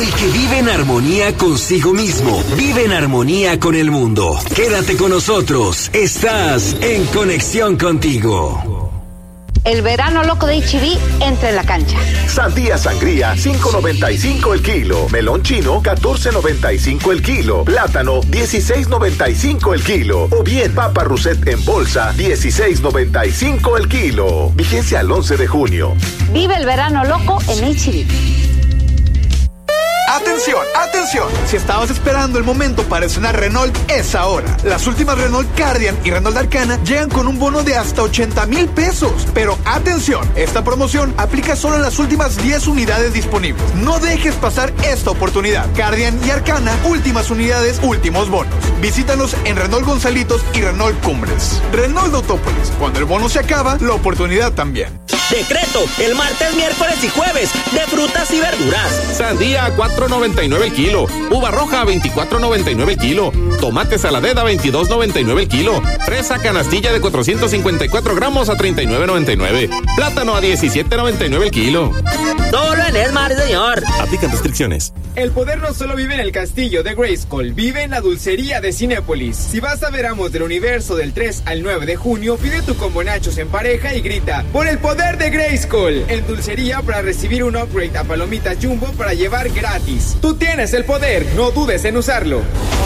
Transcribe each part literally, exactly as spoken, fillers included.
El que vive en armonía consigo mismo, vive en armonía con el mundo. Quédate con nosotros. Estás en Conexión Contigo. El verano loco de H E B entra en la cancha. Sandía sangría, cinco noventa y cinco el kilo. Melón chino, catorce noventa y cinco el kilo. Plátano, dieciséis noventa y cinco el kilo. O bien, papa Rousset en bolsa, dieciséis noventa y cinco el kilo. Vigencia al once de junio. Vive el verano loco en H E B. ¡Atención! ¡Atención! Si estabas esperando el momento para estrenar Renault, es ahora. Las últimas Renault Cardian y Renault Arcana llegan con un bono de hasta ochenta mil pesos. Pero atención, esta promoción aplica solo en las últimas diez unidades disponibles. No dejes pasar esta oportunidad. Cardian y Arcana, últimas unidades, últimos bonos. Visítanos en Renault Gonzalitos y Renault Cumbres. Renault Autópolis, cuando el bono se acaba, la oportunidad también. Decreto, el martes, miércoles y jueves, de frutas y verduras. Sandía a cuatro noventa y nueve el kilo. Uva roja a veinticuatro noventa y nueve el kilo. Tomate saladera a veintidós noventa y nueve el kilo. Fresa canastilla de cuatrocientos cincuenta y cuatro gramos a treinta y nueve noventa y nueve. Plátano a diecisiete noventa y nueve el kilo. Solo en Esmar, señor. Aplican restricciones. El poder no solo vive en el castillo de Grayskull, vive en la dulcería de Cinépolis. Si vas a ver Amos del Universo del tres al nueve de junio, pide tu combo nachos en pareja y grita ¡por el poder de Grayskull! En dulcería para recibir un upgrade a palomitas Jumbo para llevar gratis. Tú tienes el poder, no dudes en usarlo.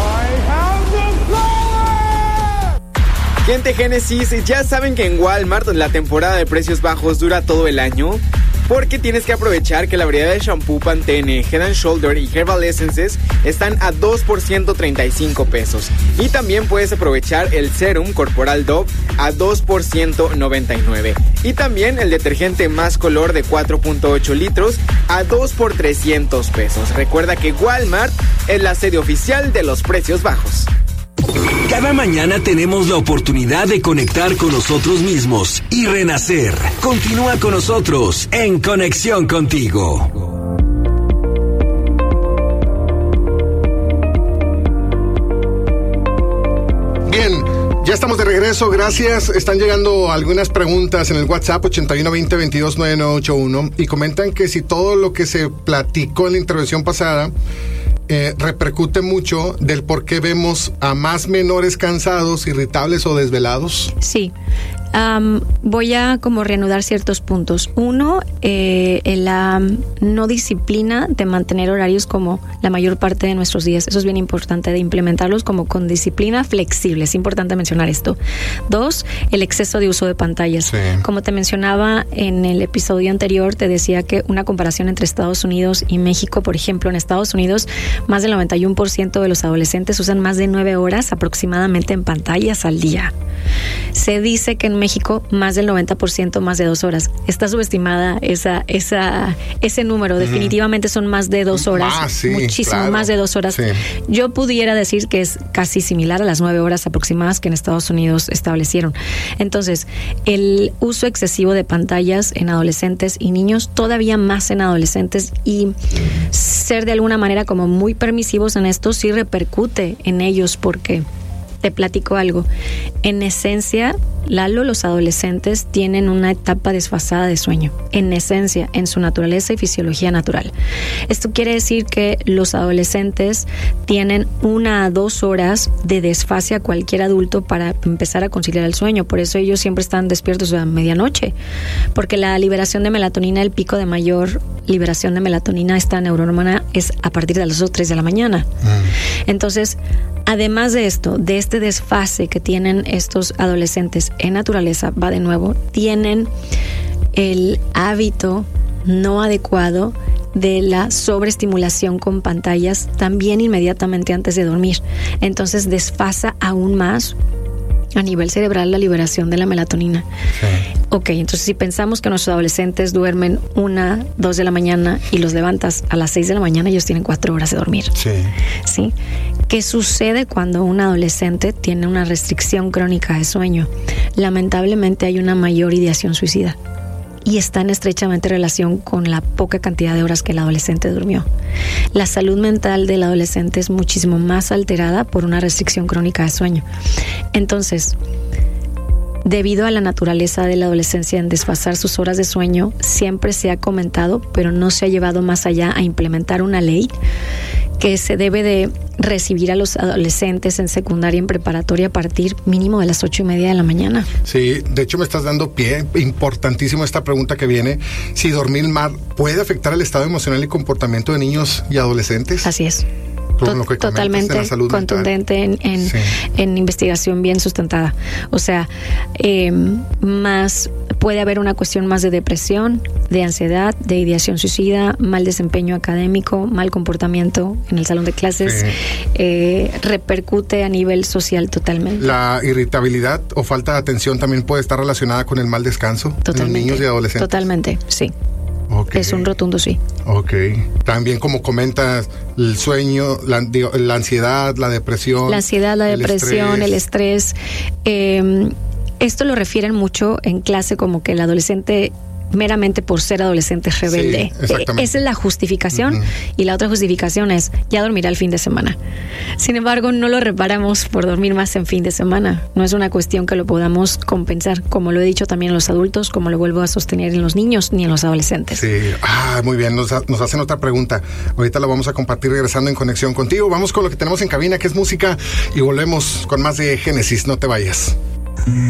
Gente Génesis, ¿ya saben que en Walmart la temporada de precios bajos dura todo el año? Porque tienes que aprovechar que la variedad de shampoo Pantene, Head and Shoulder y Herbal Essences están a dos por ciento treinta y cinco pesos. Y también puedes aprovechar el Serum Corporal Dove a dos por ciento noventa y nueve. Y también el detergente Más Color de cuatro punto ocho litros a dos por trescientos pesos. Recuerda que Walmart es la sede oficial de los precios bajos. Cada mañana tenemos la oportunidad de conectar con nosotros mismos y renacer. Continúa con nosotros en Conexión Contigo. Bien, ya estamos de regreso, gracias. Están llegando algunas preguntas en el WhatsApp ochenta y uno veinte veintidós noventa y nueve ochenta y uno y comentan que si todo lo que se platicó en la intervención pasada Eh, repercute mucho del por qué vemos a más menores cansados, irritables o desvelados. Sí. Um, voy a como reanudar ciertos puntos. Uno, eh, la no disciplina de mantener horarios como la mayor parte de nuestros días. Eso es bien importante, de implementarlos como con disciplina flexible. Es importante mencionar esto. Dos, el exceso de uso de pantallas. Sí. Como te mencionaba en el episodio anterior, te decía que una comparación entre Estados Unidos y México, por ejemplo, en Estados Unidos, más del noventa y uno por ciento de los adolescentes usan más de nueve horas aproximadamente en pantallas al día. Se dice que en México más del noventa por ciento más de dos horas. Está subestimada esa, esa, ese número. Definitivamente son más de dos horas. Ah, sí, muchísimo claro. Más de dos horas. Sí. Yo pudiera decir que es casi similar a las nueve horas aproximadas que en Estados Unidos establecieron. Entonces, el uso excesivo de pantallas en adolescentes y niños, todavía más en adolescentes, y ser de alguna manera como muy permisivos en esto sí repercute en ellos, porque te platico algo. En esencia, Lalo, los adolescentes tienen una etapa desfasada de sueño. En esencia, en su naturaleza y fisiología natural. Esto quiere decir que los adolescentes tienen una a dos horas de desfase a cualquier adulto para empezar a conciliar el sueño. Por eso ellos siempre están despiertos a medianoche. Porque la liberación de melatonina, el pico de mayor liberación de melatonina, esta neurohormona, es a partir de las dos o tres de la mañana. Mm. Entonces, además de esto, de este desfase que tienen estos adolescentes en naturaleza, va de nuevo, tienen el hábito no adecuado de la sobreestimulación con pantallas también inmediatamente antes de dormir. Entonces desfasa aún más a nivel cerebral la liberación de la melatonina. Sí. Ok, entonces si pensamos que nuestros adolescentes duermen una, dos de la mañana y los levantas a las seis de la mañana, ellos tienen cuatro horas de dormir. Sí. ¿Sí? ¿Qué sucede cuando un adolescente tiene una restricción crónica de sueño? Lamentablemente hay una mayor ideación suicida. Y está en estrechamente relación con la poca cantidad de horas que el adolescente durmió. La salud mental del adolescente es muchísimo más alterada por una restricción crónica de sueño. Entonces, debido a la naturaleza de la adolescencia en desfasar sus horas de sueño, siempre se ha comentado, pero no se ha llevado más allá a implementar una ley que se debe de recibir a los adolescentes en secundaria y en preparatoria a partir mínimo de las ocho y media de la mañana. Sí, de hecho me estás dando pie, importantísimo esta pregunta que viene, si dormir mal puede afectar el estado emocional y comportamiento de niños y adolescentes. Así es. Lo que Totalmente contundente en, en, sí. en investigación bien sustentada. O sea, eh, más puede haber una cuestión más de depresión, de ansiedad, de ideación suicida, mal desempeño académico, mal comportamiento en el salón de clases, sí. eh, repercute a nivel social totalmente. La irritabilidad o falta de atención también puede estar relacionada con el mal descanso totalmente, en los niños y adolescentes. Totalmente, sí. Okay. Es un rotundo sí. Ok. También, como comentas, el sueño, la, la ansiedad, la depresión. La ansiedad, la el depresión, estrés. el estrés. Eh, esto lo refieren mucho en clase como que el adolescente meramente por ser adolescente es rebelde. Sí, exactamente. Esa es la justificación. Uh-huh. Y la otra justificación es ya dormirá el fin de semana. Sin embargo, no lo reparamos por dormir más en fin de semana. No es una cuestión que lo podamos compensar, como lo he dicho también en los adultos, como lo vuelvo a sostener en los niños ni en los adolescentes. Sí, ah, muy bien, nos, nos hacen otra pregunta. Ahorita la vamos a compartir regresando en Conexión Contigo. Vamos con lo que tenemos en cabina, que es música, y volvemos con más de Génesis. No te vayas.